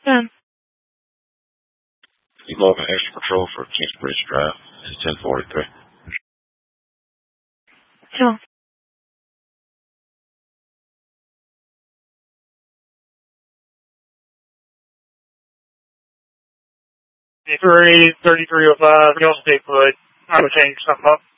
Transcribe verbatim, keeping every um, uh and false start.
ten. You log an extra patrol for Kingsbridge Drive. It's ten forty-three. Sure. Three thirty-three oh five. Real estate foot. I would change something up.